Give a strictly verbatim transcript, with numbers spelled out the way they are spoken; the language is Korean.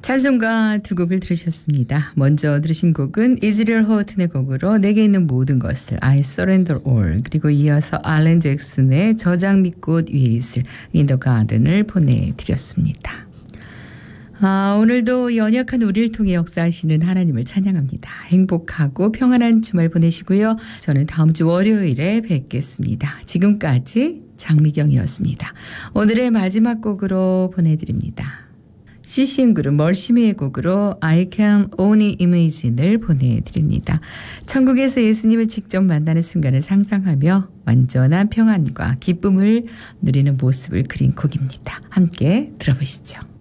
찬송가 두 곡을 들으셨습니다. 먼저 들으신 곡은 이즈리얼 호튼의 곡으로 내게 있는 모든 것을 I surrender all, 그리고 이어서 알렌 잭슨의 저장미꽃 위에 있을 In the Garden을 보내드렸습니다. 아, 오늘도 연약한 우리를 통해 역사하시는 하나님을 찬양합니다. 행복하고 평안한 주말 보내시고요. 저는 다음 주 월요일에 뵙겠습니다. 지금까지 장미경이었습니다. 오늘의 마지막 곡으로 보내드립니다. 씨씨엔 그룹 멀시미의 곡으로 I can only imagine을 보내드립니다. 천국에서 예수님을 직접 만나는 순간을 상상하며 완전한 평안과 기쁨을 누리는 모습을 그린 곡입니다. 함께 들어보시죠.